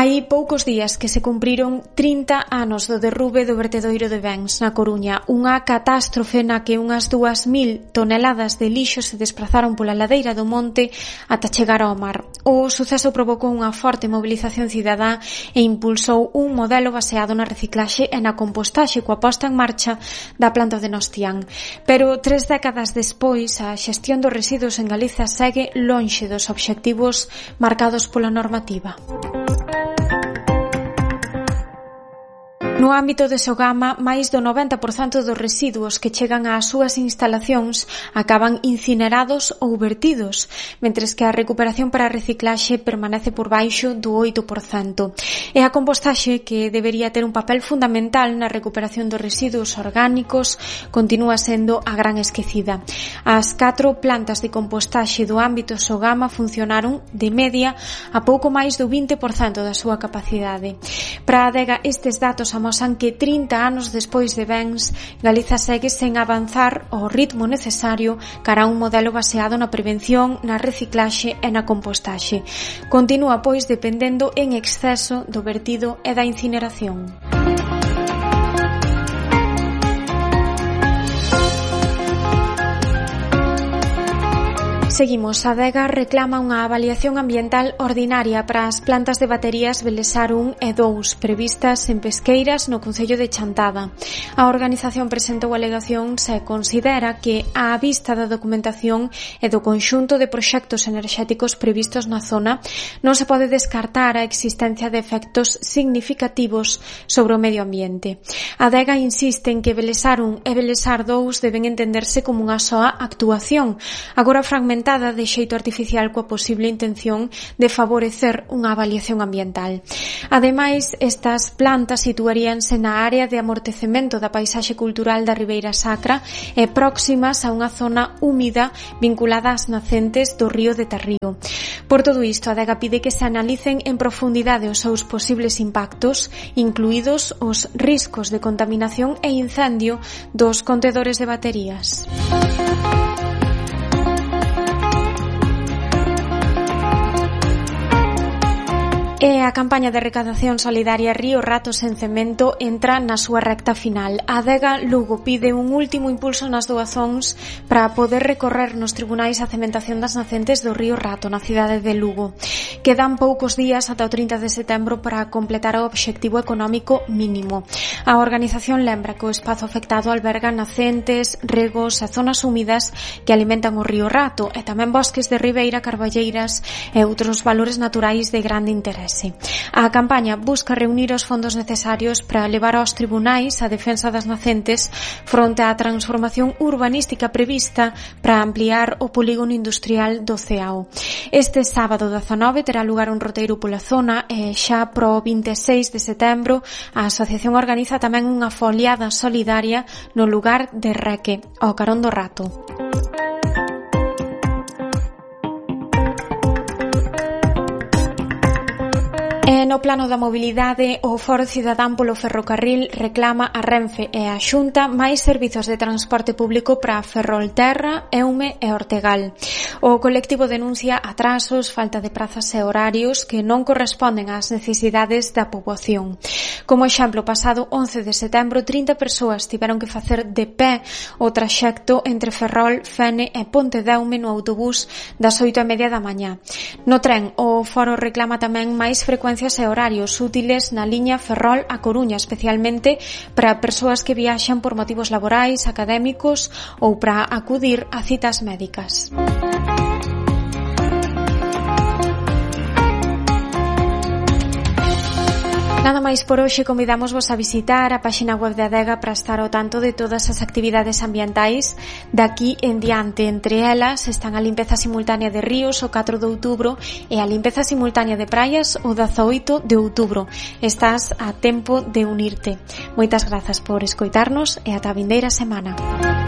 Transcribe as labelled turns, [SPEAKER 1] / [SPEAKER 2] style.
[SPEAKER 1] Hai poucos días que se cumpriron 30 anos do derrube do vertedoiro de Bens na Coruña, unha catástrofe na que unhas 2.000 toneladas de lixo se desprazaron pola ladeira do monte ata chegar ao mar. O suceso provocou unha forte mobilización cidadá e impulsou un modelo baseado na reciclaxe e na compostaxe coa posta en marcha da planta de Nostián. Pero 3 décadas despois, a xestión dos residuos en Galiza segue lonxe dos obxectivos marcados pola normativa. No ámbito de Sogama, máis do 90% dos residuos que chegan ás súas instalacións acaban incinerados ou vertidos, mentres que a recuperación para a reciclaxe permanece por baixo do 8%. E a compostaxe, que debería ter un papel fundamental na recuperación dos residuos orgánicos, continúa sendo a gran esquecida. As 4 plantas de compostaxe do ámbito Sogama funcionaron, de media, a pouco máis do 20% da súa capacidade. Para a adega, estes datos amosan que 30 anos despois de Bens, Galiza segue sen avanzar ao ritmo necesario cara a un modelo baseado na prevención, na reciclaxe e na compostaxe. Continúa, pois, dependendo en exceso do vertido e da incineración. Seguimos. A adega reclama unha avaliación ambiental ordinaria para as plantas de baterías Belesar 1 e 2 previstas en Pesqueiras no concello de Chantada. A organización presentou alegacións e considera que, á vista da documentación e do conxunto de proxectos enerxéticos previstos na zona, non se pode descartar a existencia de efectos significativos sobre o medio ambiente. A adega insiste en que Belesar 1 e Belesar 2 deben entenderse como unha soa actuación, agora fragmentada de xeito artificial coa posible intención de favorecer unha avaliación ambiental. Ademais, estas plantas situaríanse na área de amortecemento da paisaxe cultural da Ribeira Sacra e próximas a unha zona húmida vinculada ás nacentes do río de Tarrío. Por todo isto, a adega pide que se analicen en profundidade os seus posibles impactos, incluídos os riscos de contaminación e incendio dos contedores de baterías. E a campaña de recadación solidaria Río Rato sen Cemento entra na súa recta final. A adega Lugo pide un último impulso nas doazóns para poder recorrer nos tribunais a cementación das nacentes do Río Rato na cidade de Lugo. Quedan poucos días ata o 30 de setembro para completar o obxectivo económico mínimo. A organización lembra que o espazo afectado alberga nacentes, regos e zonas húmidas que alimentan o Río Rato e tamén bosques de ribeira, carballeiras e outros valores naturais de grande interese. A campaña busca reunir os fondos necesarios para levar aos tribunais a defensa das nacentes fronte á transformación urbanística prevista para ampliar o polígono industrial do Ceao. Este sábado 19 terá lugar un roteiro pola zona e xa pro 26 de setembro a asociación organiza tamén unha foliada solidaria no lugar de Reque, ao carón do Rato. No plano da mobilidade, o Foro Cidadán polo Ferrocarril reclama a Renfe e a Xunta máis servizos de transporte público para Ferrolterra, Eume e Ortegal. O colectivo denuncia atrasos, falta de prazas e horarios que non corresponden ás necesidades da poboación. Como exemplo, pasado 11 de setembro, 30 persoas tiveron que facer de pé o traxecto entre Ferrol, Fene e Ponte de Eume no autobús das 8:30 da mañá. No tren, o Foro reclama tamén máis frecuencias e horarios útiles na liña Ferrol a Coruña, especialmente para persoas que viaxan por motivos laborais, académicos ou para acudir a citas médicas. Nada máis por hoxe, convidamos-vos a visitar a páxina web da adega para estar ao tanto de todas as actividades ambientais daqui en diante. Entre elas están a limpeza simultánea de ríos o 4 de outubro e a limpeza simultánea de praias o 18 de outubro. Estás a tempo de unirte. Moitas grazas por escoitarnos e ata a vindeira semana.